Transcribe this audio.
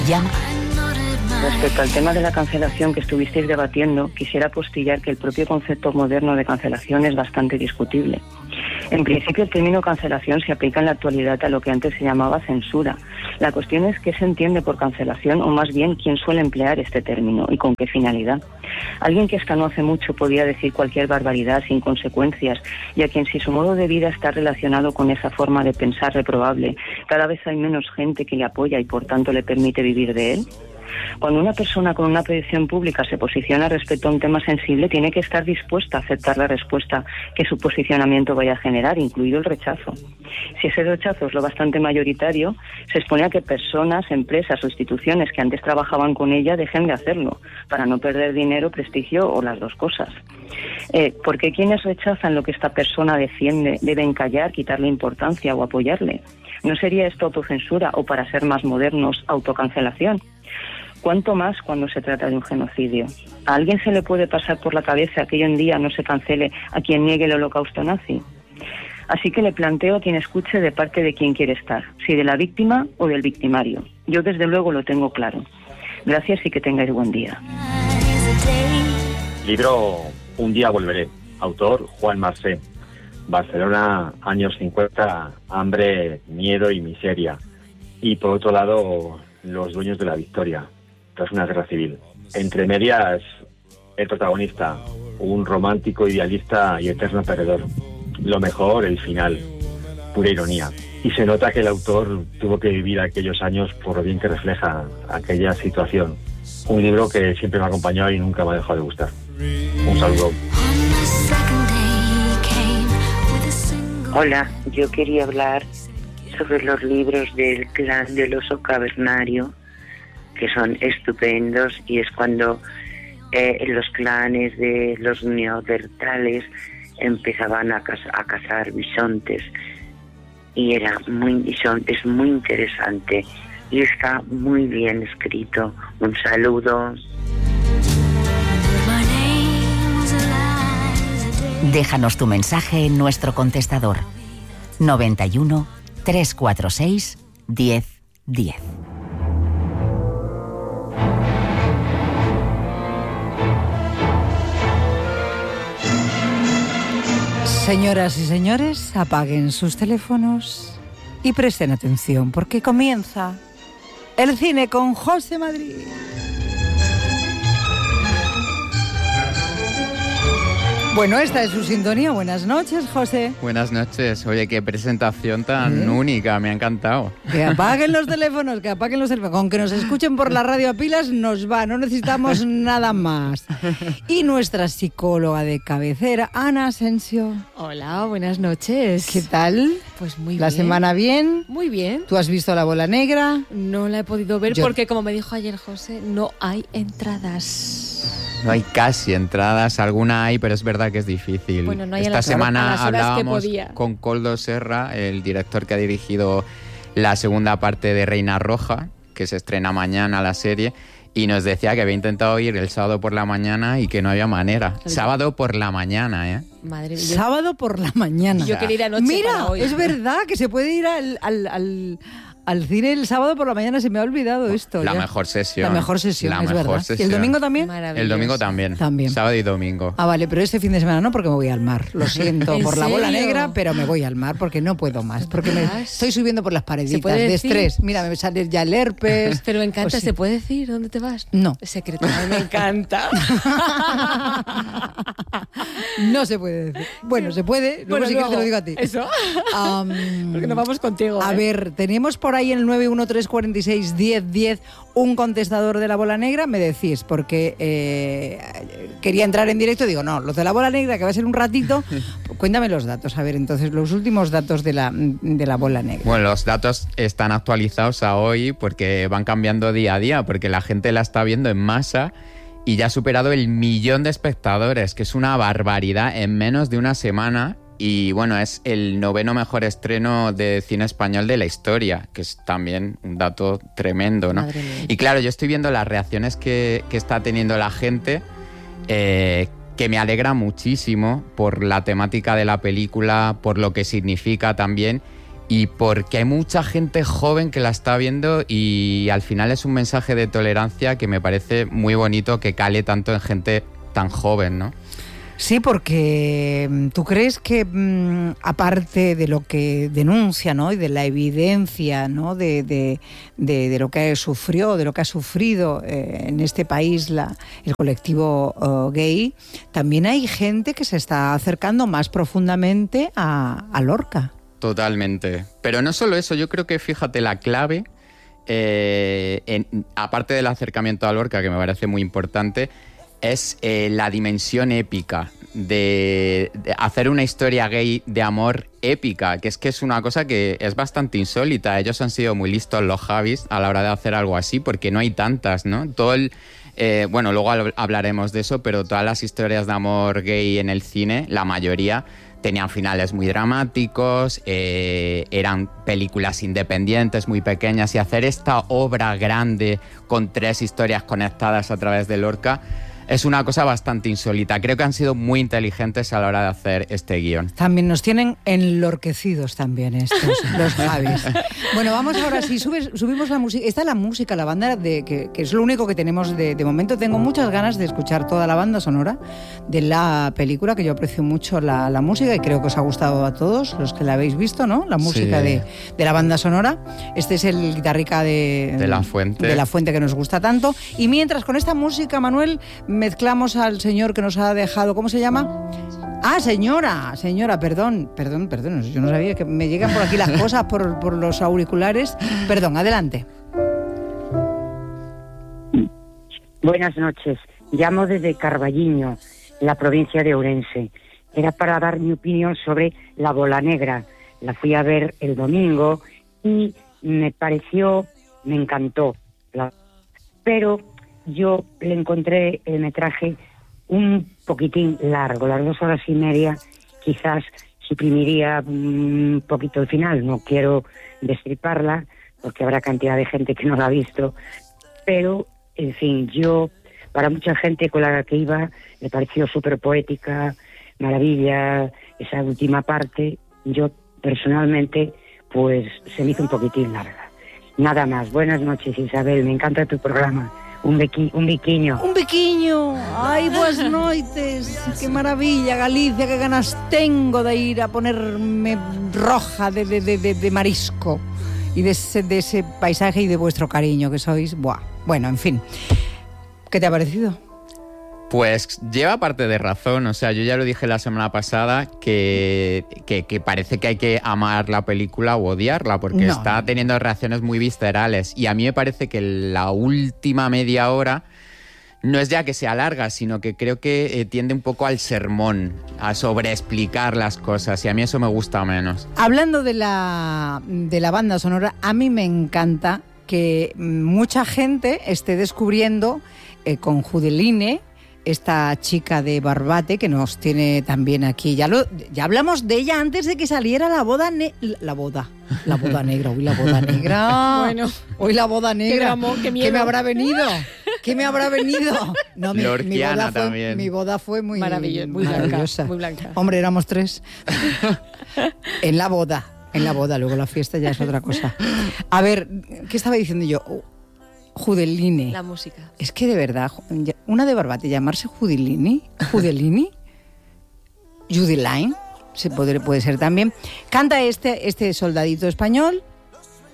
Llama. Respecto al tema de la cancelación que estuvisteis debatiendo, quisiera apostillar que el propio concepto moderno de cancelación es bastante discutible. En principio, el término cancelación se aplica en la actualidad a lo que antes se llamaba censura. La cuestión es qué se entiende por cancelación, o más bien quién suele emplear este término y con qué finalidad. Alguien que hasta no hace mucho podía decir cualquier barbaridad sin consecuencias, y a quien, si su modo de vida está relacionado con esa forma de pensar reprobable, cada vez hay menos gente que le apoya y por tanto le permite vivir de él. Cuando una persona con una proyección pública se posiciona respecto a un tema sensible, tiene que estar dispuesta a aceptar la respuesta que su posicionamiento vaya a generar, incluido el rechazo. Si ese rechazo es lo bastante mayoritario, se expone a que personas, empresas o instituciones que antes trabajaban con ella dejen de hacerlo, para no perder dinero, prestigio o las dos cosas. ¿Por qué quienes rechazan lo que esta persona defiende deben callar, quitarle importancia o apoyarle? ¿No sería esto autocensura o, para ser más modernos, autocancelación? ¿Cuánto más cuando se trata de un genocidio? ¿A alguien se le puede pasar por la cabeza que hoy en día no se cancele a quien niegue el holocausto nazi? Así que le planteo a quien escuche de parte de quién quiere estar, si de la víctima o del victimario. Yo desde luego lo tengo claro. Gracias y que tengáis buen día. Libro Un día volveré. Autor Juan Marsé. Barcelona, años 50, hambre, miedo y miseria. Y por otro lado, los dueños de la victoria tras una guerra civil. Entre medias, el protagonista, un romántico idealista y eterno perdedor. Lo mejor, el final, pura ironía. Y se nota que el autor tuvo que vivir aquellos años por lo bien que refleja aquella situación. Un libro que siempre me ha acompañado y nunca me ha dejado de gustar. Un saludo. Hola, yo quería hablar sobre los libros del clan del oso cavernario, que son estupendos, y es cuando los clanes de los neandertales empezaban a cazar bisontes, y es muy interesante y está muy bien escrito. Un saludo. Déjanos tu mensaje en nuestro contestador 91 346 1010. Señoras y señores, apaguen sus teléfonos y presten atención, porque comienza el cine con José Madrid. Bueno, esta es su sintonía. Buenas noches, José. Buenas noches. Oye, qué presentación tan única, me ha encantado. Que apaguen los teléfonos, Con que nos escuchen por la radio a pilas nos va, no necesitamos nada más. Y nuestra psicóloga de cabecera, Ana Asensio. Hola, buenas noches. ¿Qué tal? Pues muy bien. ¿La semana bien? Muy bien. ¿Tú has visto La Bola Negra? No la he podido ver porque, como me dijo ayer José, no hay entradas. No hay casi entradas, alguna hay, pero es verdad que es difícil. Bueno, no hay Esta semana hablábamos que con Koldo Serra, el director que ha dirigido la segunda parte de Reina Roja, que se estrena mañana la serie, y nos decía que había intentado ir el sábado por la mañana y que no había manera. Sábado por la mañana, ¿eh? Madre mía. Sábado por la mañana. Yo quería ir anoche. Mira, para hoy. Es verdad que se puede ir al cine el sábado por la mañana. Se me ha olvidado esto. La ya. mejor sesión. La mejor sesión, La es mejor verdad. sesión. ¿Y el domingo también? El domingo también. Sábado y domingo. Ah, vale, pero este fin de semana no, porque me voy al mar. Lo siento por la bola negra, pero me voy al mar porque no puedo más. Porque me estoy subiendo por las pareditas de estrés. Mira, me sale ya el herpes. Pero me encanta, Pues sí. ¿se puede decir dónde te vas? No. Secreto. Ay, me encanta. No se puede decir. Bueno, se puede. Luego sí que te lo digo a ti. Eso. Porque nos vamos contigo. A ver, tenemos por ahí en el 913461010 un contestador de La Bola Negra. Me decís, porque quería entrar en directo. Digo, no, los de La Bola Negra, que va a ser un ratito. Cuéntame los datos. A ver, entonces, los últimos datos de la Bola Negra. Bueno, los datos están actualizados a hoy porque van cambiando día a día, porque la gente la está viendo en masa y ya ha superado el 1.000.000 de espectadores, que es una barbaridad en menos de una semana. Y bueno, es el 9º mejor estreno de cine español de la historia, que es también un dato tremendo, ¿no? Y claro, yo estoy viendo las reacciones que está teniendo la gente, que me alegra muchísimo por la temática de la película, por lo que significa también. y porque hay mucha gente joven que la está viendo y al final es un mensaje de tolerancia que me parece muy bonito que cale tanto en gente tan joven, ¿no? Sí, porque tú crees que aparte de lo que denuncia, ¿no? Y de la evidencia, ¿no? de lo que sufrió, de lo que ha sufrido en este país el colectivo gay, también hay gente que se está acercando más profundamente a Lorca. Totalmente. Pero no solo eso, yo creo que, fíjate, la clave, aparte del acercamiento a Lorca, que me parece muy importante, es la dimensión épica de hacer una historia gay de amor épica, que es una cosa que es bastante insólita. Ellos han sido muy listos, los Javis, a la hora de hacer algo así, porque no hay tantas, ¿no? Bueno, luego hablaremos de eso, pero todas las historias de amor gay en el cine, la mayoría, tenían finales muy dramáticos, eran películas independientes muy pequeñas, y hacer esta obra grande con 3 historias conectadas a través de Lorca es una cosa bastante insólita. Creo que han sido muy inteligentes a la hora de hacer este guión. También nos tienen enlorquecidos también estos, los Javis. Bueno, vamos ahora, si subimos la música. Esta es la música, la banda, que es lo único que tenemos de momento. Tengo muchas ganas de escuchar toda la banda sonora de la película, que yo aprecio mucho la música y creo que os ha gustado a todos los que la habéis visto, ¿no? La música de la banda sonora. Este es el guitarrica de La Fuente. De La Fuente, que nos gusta tanto. Y mientras con esta música, Manuel, mezclamos al señor que nos ha dejado, ¿cómo se llama? Ah, señora, perdón, yo no sabía que me llegan por aquí las cosas por los auriculares. Perdón, adelante. Buenas noches, llamo desde Carballiño, en la provincia de Ourense. Era para dar mi opinión sobre La Bola Negra. La fui a ver el domingo y me encantó. Pero yo le encontré el metraje un poquitín largo, las 2 horas y media, quizás suprimiría un poquito el final. No quiero destriparla porque habrá cantidad de gente que no la ha visto, pero en fin, para mucha gente con la que iba le pareció súper poética, maravilla esa última parte. Yo personalmente pues se me hizo un poquitín larga. Nada más, buenas noches, Isabel, me encanta tu programa. Un biquiño. Un biquiño. Ay, buenas noites. Qué maravilla, Galicia, qué ganas tengo de ir a ponerme roja de marisco y de ese paisaje y de vuestro cariño que sois. Buah. Bueno, en fin. ¿Qué te ha parecido? Pues lleva parte de razón, o sea, yo ya lo dije la semana pasada que parece que hay que amar la película o odiarla, porque está teniendo reacciones muy viscerales, y a mí me parece que la última media hora no es ya que sea larga, sino que creo que tiende un poco al sermón, a sobreexplicar las cosas, y a mí eso me gusta menos. Hablando de la banda sonora, a mí me encanta que mucha gente esté descubriendo con Judeline, esta chica de Barbate que nos tiene también aquí. Ya hablamos de ella antes de que saliera la boda negra. Uy, la boda negra. Bueno, hoy la boda negra. Qué miedo. ¿Qué me habrá venido? No, mi boda fue muy maravillosa. Muy blanca. Hombre, éramos 3. En la boda, luego la fiesta ya es otra cosa. A ver, ¿qué estaba diciendo yo? Judeline. La música. Es que de verdad, una de Barbate llamarse Judeline, Judeline, puede ser también. Canta este soldadito español